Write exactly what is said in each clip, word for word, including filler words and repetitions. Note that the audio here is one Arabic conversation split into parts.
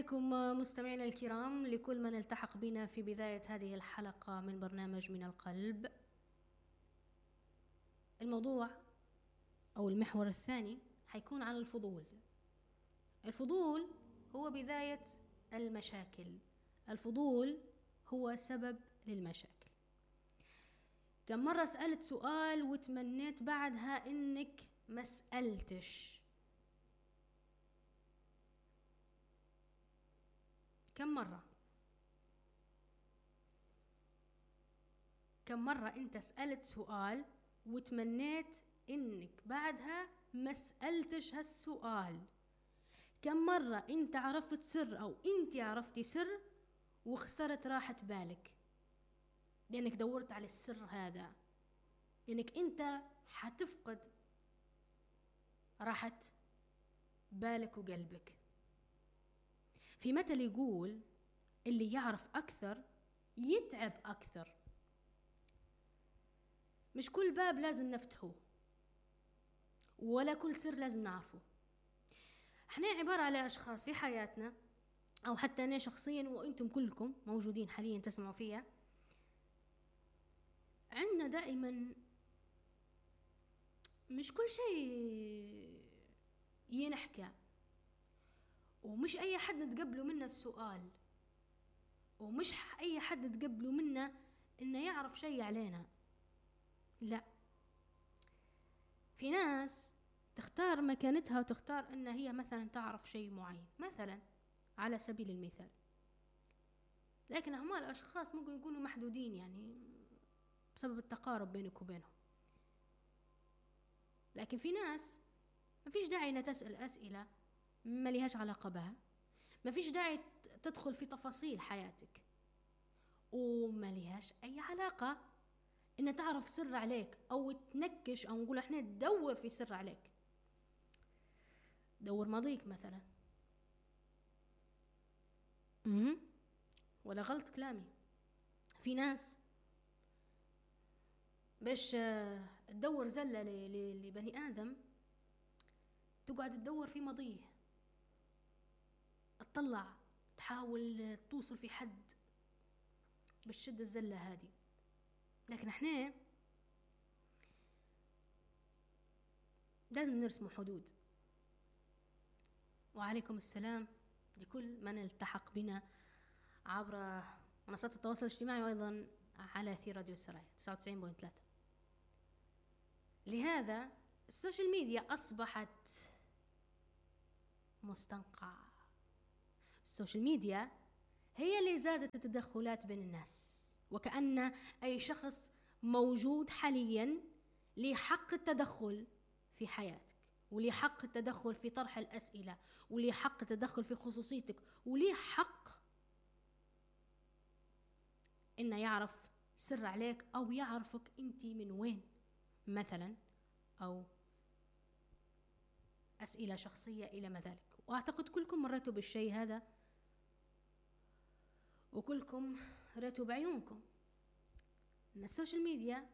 عليكم مستمعينا الكرام، لكل من التحق بنا في بداية هذه الحلقة من برنامج من القلب. الموضوع أو المحور الثاني حيكون عن الفضول. الفضول هو بداية المشاكل، الفضول هو سبب للمشاكل. كم مرة سألت سؤال وتمنيت بعدها إنك ما سألتش؟ كم مرة كم مرة انت سألت سؤال وتمنيت انك بعدها ما سألتش هالسؤال؟ كم مرة انت عرفت سر او انت عرفتي سر وخسرت راحة بالك لانك دورت على السر هذا، لانك انت حتفقد راحة بالك وقلبك. في مثل يقول اللي يعرف اكثر يتعب اكثر. مش كل باب لازم نفتحه ولا كل سر لازم نعرفه. احنا عبارة على اشخاص في حياتنا، او حتى انا شخصيا وانتم كلكم موجودين حاليا تسمعوا فيها، عندنا دائما مش كل شيء ينحكى، ومش اي حد نتقبله منه السؤال، ومش اي حد نتقبله منه انه يعرف شيء علينا. لا، في ناس تختار مكانتها وتختار ان هي مثلا تعرف شيء معين، مثلا على سبيل المثال، لكن هم الاشخاص ممكن يكونوا محدودين يعني بسبب التقارب بينك وبينهم. لكن في ناس ما فيش داعي ان تسأل اسئلة ما لهاش علاقة بها، ما فيش داعي تدخل في تفاصيل حياتك، وما لهاش اي علاقة ان تعرف سر عليك او تنكش، او نقول احنا تدور في سر عليك. دور ماضيك مثلا. امم ولا غلط كلامي؟ في ناس باش تدور زلة لبني آدم تقعد تدور في ماضيه، تطلع تحاول توصل في حد باش تشد الزلة هذه. لكن احنا لازم نرسم حدود. وعليكم السلام لكل من التحق بنا عبر منصات التواصل الاجتماعي، وأيضا على أثير راديو السرايا تسعة وتسعين فاصلة ثلاثة. لهذا السوشيال ميديا أصبحت مستنقع. السوشيال ميديا هي اللي زادت التدخلات بين الناس، وكأن أي شخص موجود حاليا له حق التدخل في حياتك، وليه حق التدخل في طرح الأسئلة، وليه حق التدخل في خصوصيتك، وليه حق إنه يعرف سر عليك أو يعرفك أنت من وين مثلا، أو أسئلة شخصية إلى ما ذلك. وأعتقد كلكم مريتوا بالشيء هذا، وكلكم رأيتوا بعيونكم إن السوشيال ميديا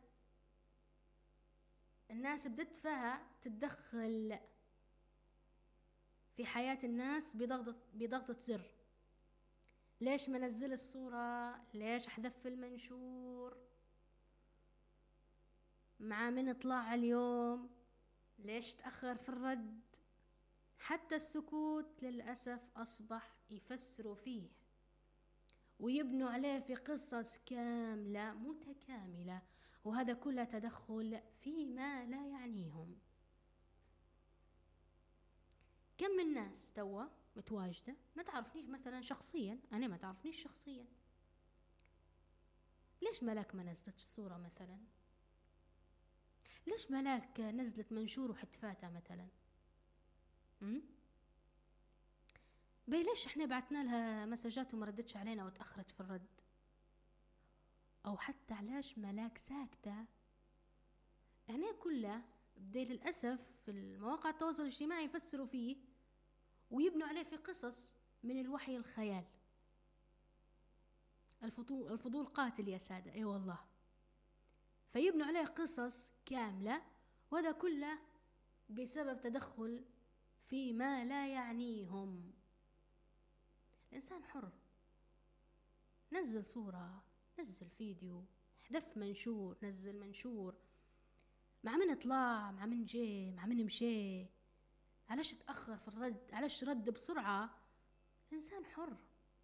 الناس بدت فيها تتدخل في حياة الناس بضغطة بضغطة زر. ليش ما نزل الصورة؟ ليش حذف المنشور؟ مع من طلع اليوم؟ ليش تأخر في الرد؟ حتى السكوت للأسف أصبح يفسروا فيه ويبنوا عليه في قصص كاملة متكاملة، وهذا كله تدخل فيما لا يعنيهم. كم من ناس توا متواجدة ما تعرفنيش مثلا شخصيا، أنا ما تعرفنيش شخصيا، ليش ملاك ما نزلت الصورة مثلا؟ ليش ملاك نزلت منشور وحتفاتها مثلا؟ أم؟ بي ليش احنا بعتنا لها مساجات وما ردتش علينا وتأخرت في الرد؟ أو حتى علاش ملاك ساكتة؟ هنا كله بدي للأسف في المواقع التواصل الاجتماعي يفسروا فيه ويبنوا عليه في قصص من الوحي الخيال. الفضول, الفضول قاتل يا سادة، اي والله. فيبنوا عليه قصص كاملة، وهذا كله بسبب تدخل فيما لا يعنيهم. الإنسان حر، نزل صورة، نزل فيديو، حذف منشور، نزل منشور، مع من طلع، مع من جي، مع من مشي، علاش تأخر في الرد، علاش رد بسرعة. إنسان حر.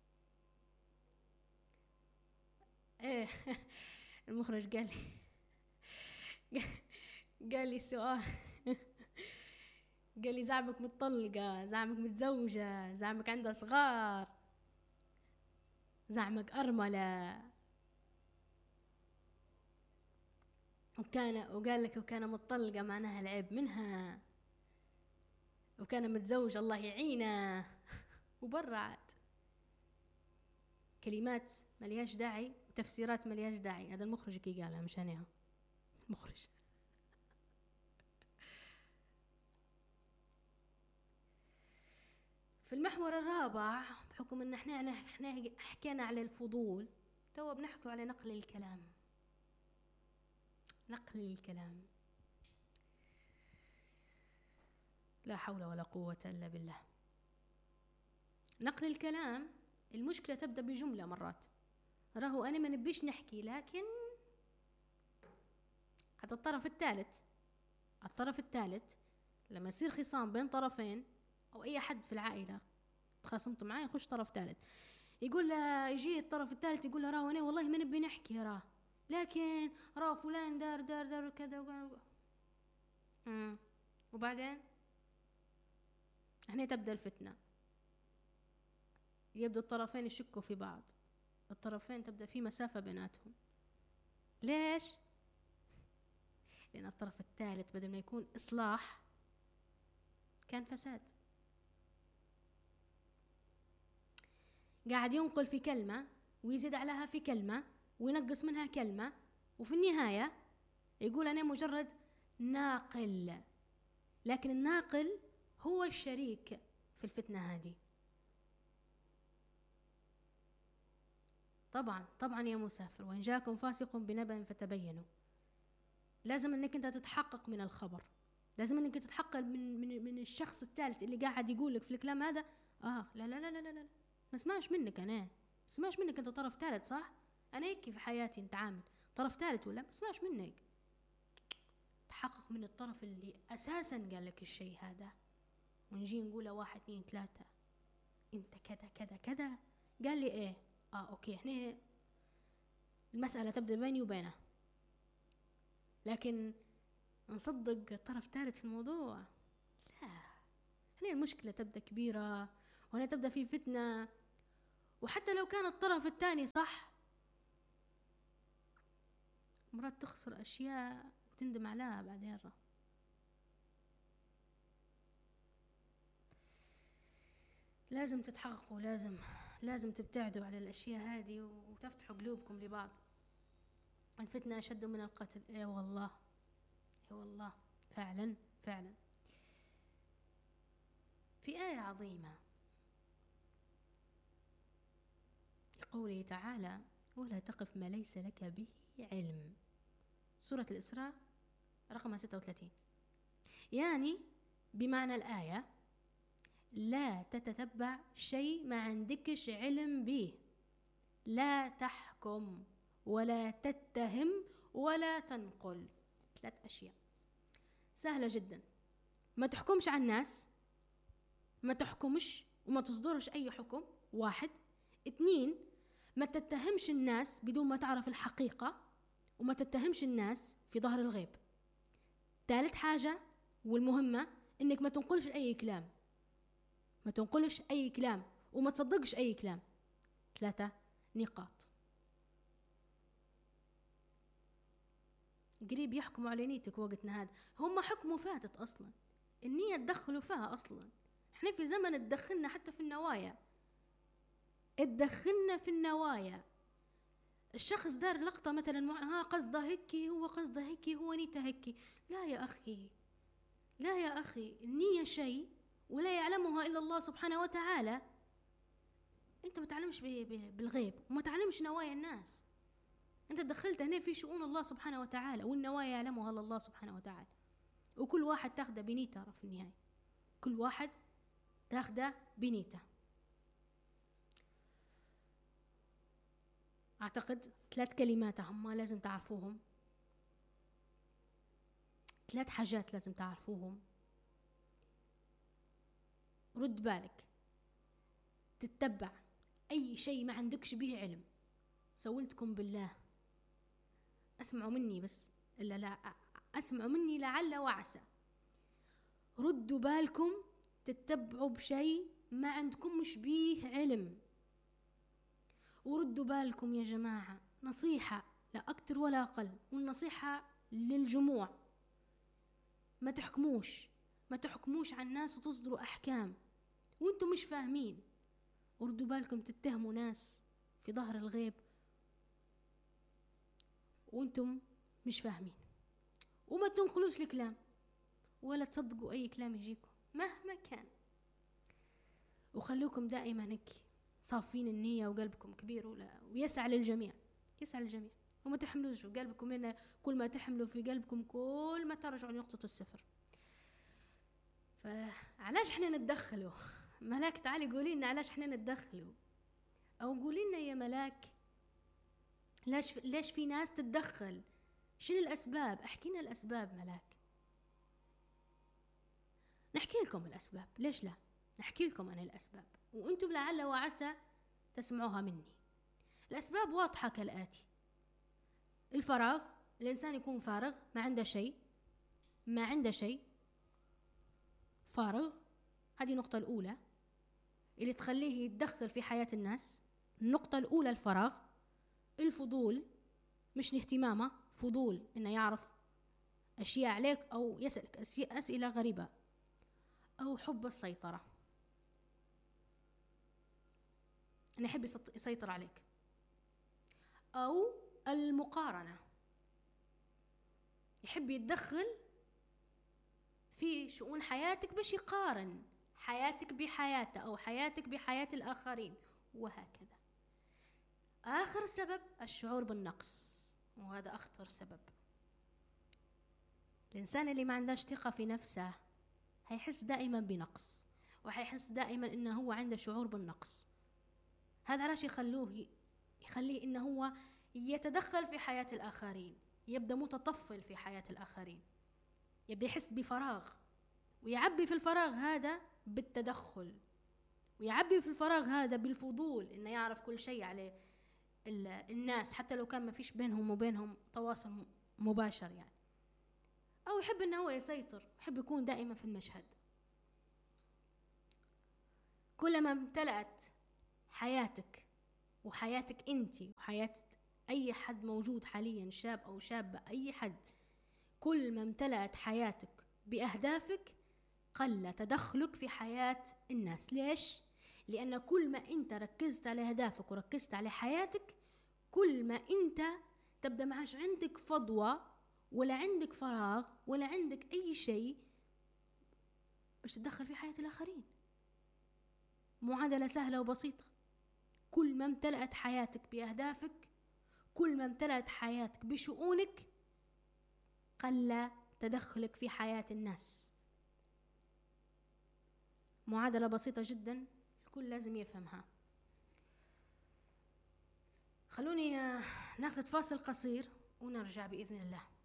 ايه المخرج قال لي قال لي سؤال قال لي زعمك متطلقة، زعمك متزوجة، زعمك عندها صغار، زعمك أرملة، وكان وقال لك وكان متطلقة معناها العيب منها، وكان متزوج الله يعينه، وبرعت كلمات ملياش داعي وتفسيرات ملياش داعي. هذا المخرج كي قالها مش أنا، مخرج. في المحور الرابع، بحكم ان احنا احنا حكينا على الفضول، تو بنحكوا على نقل الكلام. نقل الكلام، لا حول ولا قوة الا بالله. نقل الكلام، المشكلة تبدأ بجملة مرات، راهو انا ما نبيش نحكي، لكن هذا الطرف الثالث، الطرف الثالث لما يصير خصام بين طرفين او اي حد في العائله تخاصمتوا معاه، يخش طرف ثالث يقول له، يجي الطرف الثالث يقول له راه انا والله ما نبي نحكي، راه لكن راه فلان دار دار دار كذا، امم وبعدين هنا تبدا الفتنه، يبدو الطرفين يشكوا في بعض، الطرفين تبدا في مسافه بيناتهم. ليش؟ لان الطرف الثالث بدل ما يكون اصلاح كان فساد، قاعد ينقل في كلمة ويزيد عليها في كلمة وينقص منها كلمة، وفي النهاية يقول أنا مجرد ناقل، لكن الناقل هو الشريك في الفتنة هذه. طبعا طبعا يا مسافر، وإن جاكم فاسق بنبأ فتبينوا، لازم أنك أنت تتحقق من الخبر، لازم أنك تتحقق من, من, من الشخص الثالث اللي قاعد يقولك في الكلام هذا. آه لا لا لا لا لا, لا. ما اسمعش منك، أنا ما اسمعش منك، أنت طرف ثالث صح؟ أنا هيك في حياتي نتعامل، طرف ثالث ولا ما اسمعش منك، تحقق من الطرف اللي أساسا قال لك الشيء هذا، ونجي نقوله واحد اثنين ثلاثة، أنت كذا كذا كذا، قال لي إيه؟ آه أوكي، إحنا المسألة تبدأ بيني وبينه، لكن نصدق طرف ثالث في الموضوع؟ لا، هنا المشكلة تبدأ كبيرة، وهنا تبدأ في فتنة. وحتى لو كان الطرف الثاني صح، مرات تخسر أشياء وتندم عليها بعدين. لازم تتحققوا، لازم لازم تبتعدوا على الأشياء هذه وتفتحوا قلوبكم لبعض. الفتنة أشد من القتل. اي والله، اي والله، فعلا فعلا. في آية عظيمة قوله تعالى: ولا تقف ما ليس لك به علم، سورة الإسراء رقم ستة وثلاثين. يعني بمعنى الآية لا تتتبع شيء ما عندكش علم به، لا تحكم ولا تتهم ولا تنقل. ثلاث أشياء سهلة جدا. ما تحكمش على الناس، ما تحكمش وما تصدرش أي حكم، واحد. اثنين، ما تتهمش الناس بدون ما تعرف الحقيقة، وما تتهمش الناس في ظهر الغيب. ثالث حاجة والمهمة، انك ما تنقلش اي كلام، ما تنقلش اي كلام وما تصدقش اي كلام. ثلاثة نقاط. قريب يحكموا على نيتك وقتنا هذا، هم حكموا فاتت اصلا، النية تدخلوا فيها اصلا. احنا في زمن تدخلنا حتى في النوايا، تدخلنا في النوايا. الشخص دار لقطة مثلا، ها قصده هيك، هو قصده هيك، هو نيته هيك. لا يا أخي، لا يا أخي، النية شيء ولا يعلمها إلا الله سبحانه وتعالى. أنت ما تعلمش بالغيب وما تعلمش نوايا الناس، أنت دخلت هنا في شؤون الله سبحانه وتعالى، والنوايا يعلمها الله سبحانه وتعالى. وكل واحد تاخده بنيته في النهاية، كل واحد تاخده بنيته. أعتقد ثلاث كلمات هم لازم تعرفوهم، ثلاث حاجات لازم تعرفوهم. رد بالك، تتبع أي شيء ما عندكش به علم. سولتكم بالله، أسمعوا مني بس، إلا لا أسمعوا مني لعل وعسى. ردوا بالكم، تتبعوا بشيء ما عندكم مش بيه علم. وردوا بالكم يا جماعة، نصيحة لا أكتر ولا أقل، والنصيحة للجموع، ما تحكموش ما تحكموش على الناس وتصدروا أحكام وانتم مش فاهمين. وردوا بالكم، تتهموا ناس في ظهر الغيب وانتم مش فاهمين. وما تنقلوش الكلام ولا تصدقوا أي كلام يجيكم مهما كان. وخلوكم دائما هيك صافين النية وقلبكم كبير ولا ويسعى للجميع، يسعى للجميع. وما تحملوش في قلبكم، إن كل ما تحملوا في قلبكم كل ما ترجعوا نقطة الصفر. فعلاش احنا نتدخلوا؟ ملاك تعالي قولي لنا علاش احنا نتدخلوا، او قولي لنا يا ملاك ليش ليش في ناس تتدخل؟ شنو الاسباب؟ احكي لنا الاسباب ملاك، نحكي لكم الاسباب. ليش لا؟ نحكي لكم عن الاسباب وانتم لعل وعسى تسمعوها مني. الاسباب واضحه كالاتي: الفراغ، الانسان يكون فارغ، ما عنده شيء ما عنده شيء فارغ. هذه النقطة الأولى اللي تخليه يتدخل في حياة الناس. النقطة الأولى الفراغ. الفضول، مش الاهتمامة، فضول إنه يعرف أشياء عليك أو يسألك أسئلة غريبة. أو حب السيطرة، إنه يحب يسيطر عليك. أو المقارنة، يحب يتدخل في شؤون حياتك باش يقارن حياتك بحياته أو حياتك بحياة الآخرين، وهكذا. آخر سبب الشعور بالنقص، وهذا أخطر سبب. الإنسان اللي ما عندهش ثقة في نفسه هيحس دائما بنقص، وهيحس دائما إنه هو عنده شعور بالنقص. هذا علاش يخلوه يخليه إنه هو يتدخل في حياة الآخرين، يبدأ متطفل في حياة الآخرين، يبدأ يحس بفراغ، ويعبي في الفراغ هذا بالتدخل، ويعبي في الفراغ هذا بالفضول، إنه يعرف كل شيء على الناس حتى لو كان ما فيش بينهم وبينهم تواصل مباشر يعني. أو يحب إنه هو يسيطر، يحب يكون دائما في المشهد. كلما امتلأت حياتك وحياتك أنت وحياة أي حد موجود حاليا، شاب أو شابة، أي حد، كل ما امتلأت حياتك بأهدافك قل تدخلك في حياة الناس. ليش؟ لأن كل ما أنت ركزت على أهدافك وركزت على حياتك، كل ما أنت تبدأ معاش عندك فضوى ولا عندك فراغ ولا عندك أي شيء باش تدخل في حياة الآخرين. معادلة سهلة وبسيطة. كل ما امتلأت حياتك بأهدافك، كل ما امتلأت حياتك بشؤونك، قل تدخلك في حياة الناس. معادلة بسيطة جدا، الكل لازم يفهمها. خلوني ناخذ فاصل قصير ونرجع بإذن الله.